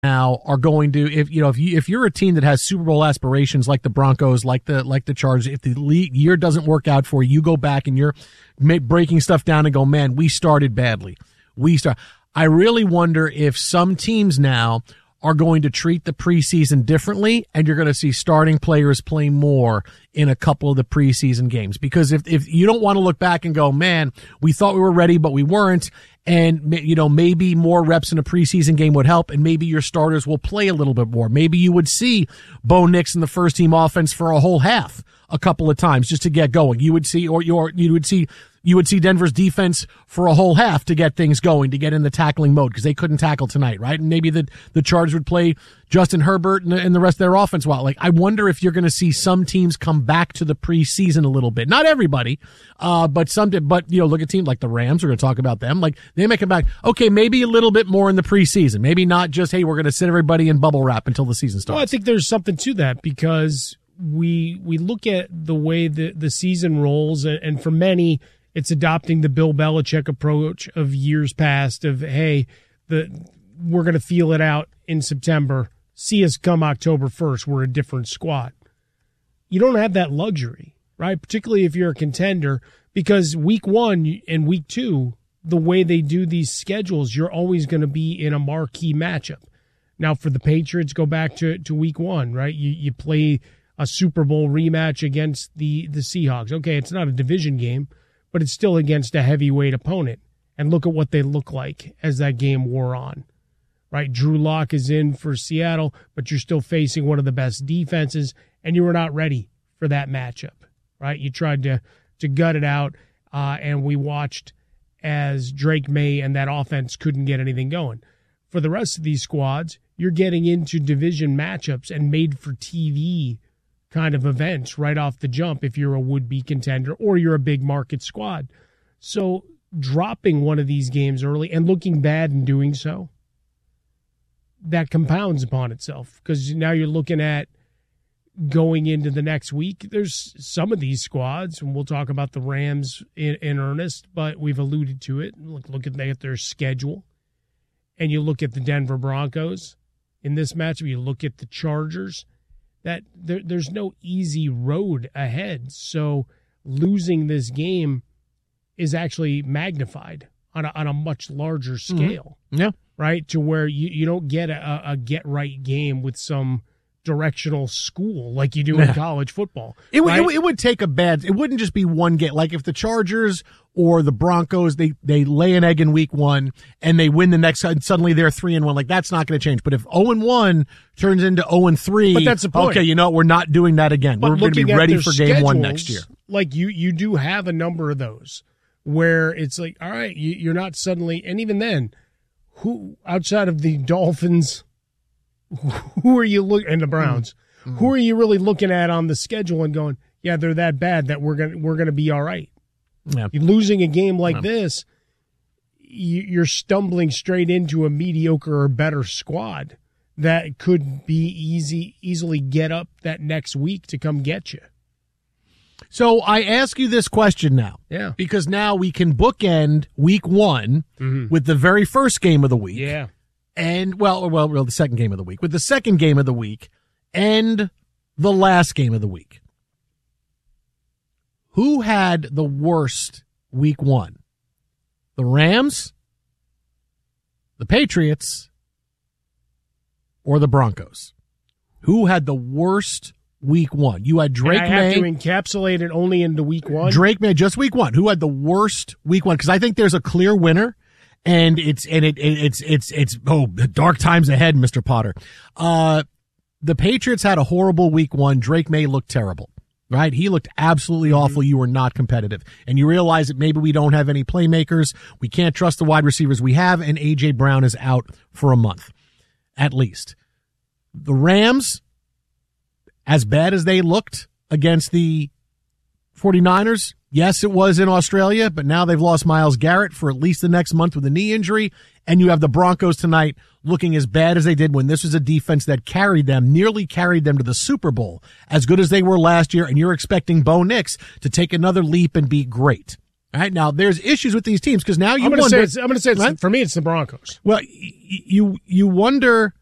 now are going to, if you're a team that has Super Bowl aspirations like the Broncos, like the Chargers, if the year doesn't work out for you, you go back and you're breaking stuff down and go, man, we started badly. I really wonder if some teams now are going to treat the preseason differently, and you're going to see starting players play more in a couple of the preseason games. Because if you don't want to look back and go, man, we thought we were ready, but we weren't, and maybe more reps in a preseason game would help, and maybe your starters will play a little bit more. Maybe you would see Bo Nix in the first team offense for a whole half a couple of times just to get going. You would see Denver's defense for a whole half to get things going, to get in the tackling mode, because they couldn't tackle tonight, right? And maybe the Chargers would play Justin Herbert and the rest of their offense well. Like, I wonder if you're going to see some teams come back to the preseason a little bit. Not everybody, but some. But look at teams like the Rams. We're going to talk about them. Like, they may come back. Okay, maybe a little bit more in the preseason. Maybe not just, hey, we're going to sit everybody in bubble wrap until the season starts. Well, I think there's something to that, because we look at the way the season rolls, and for many, it's adopting the Bill Belichick approach of years past of, hey, we're going to feel it out in September. See us come October 1st. We're a different squad. You don't have that luxury, right? Particularly if you're a contender, because week 1 and week 2, the way they do these schedules, you're always going to be in a marquee matchup. Now, for the Patriots, go back to week 1, right? You play a Super Bowl rematch against the Seahawks. Okay, it's not a division game, but it's still against a heavyweight opponent. And look at what they look like as that game wore on, right? Drew Lock is in for Seattle, but you're still facing one of the best defenses, and you were not ready for that matchup, right? You tried to gut it out, and we watched as Drake May and that offense couldn't get anything going. For the rest of these squads, you're getting into division matchups and made-for-TV kind of events right off the jump if you're a would-be contender or you're a big market squad. So dropping one of these games early and looking bad in doing so, that compounds upon itself, because now you're looking at going into the next week. There's some of these squads, and we'll talk about the Rams in earnest, but we've alluded to it. Look at their schedule, and you look at the Denver Broncos in this matchup, you look at the Chargers, that there's no easy road ahead. So losing this game is actually magnified on a much larger scale. Mm-hmm. Yeah. Right? To where you don't get a get-right game with some directional school like you do in college football. It would take it wouldn't just be one game. Like if the Chargers or the Broncos, they lay an egg in week 1 and they win the next, and suddenly they're 3-1. Like, that's not going to change. But if 0-1 turns into 0-3, but that's the point. Okay, we're not doing that again. We're going to be ready for game 1 next year. Like you do have a number of those where it's like, all right, you're not suddenly, and even then, who outside of the Dolphins, who are you looking, and the Browns, who are you really looking at on the schedule and going, yeah, they're that bad that we're gonna be all right. Yeah. You're losing a game like this, you're stumbling straight into a mediocre or better squad that could be easily get up that next week to come get you. So I ask you this question now. Yeah. Because now we can bookend week 1 with the very first game of the week. Yeah. And, well, the second game of the week. With the second game of the week and the last game of the week. Who had the worst week 1? The Rams, the Patriots, or the Broncos? Who had the worst week 1? You had Drake May. I have to encapsulate it only into week 1? Drake May, just week 1. Who had the worst week 1? Because I think there's a clear winner. And it's dark times ahead, Mr. Potter. The Patriots had a horrible week 1. Drake May looked terrible, right? He looked absolutely awful. You were not competitive. And you realize that maybe we don't have any playmakers. We can't trust the wide receivers we have, and A.J. Brown is out for a month, at least. The Rams, as bad as they looked against the 49ers, yes, it was in Australia, but now they've lost Myles Garrett for at least the next month with a knee injury. And you have the Broncos tonight looking as bad as they did when this was a defense that nearly carried them to the Super Bowl, as good as they were last year. And you're expecting Bo Nix to take another leap and be great. All right. Now there's issues with these teams because now you wonder. I'm going to say for me, it's the Broncos. Well, you wonder